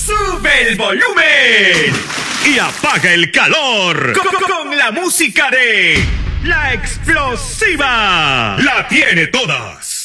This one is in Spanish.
¡Sube el volumen! Y apaga el calor con la música de La Explosiva. La tiene todas.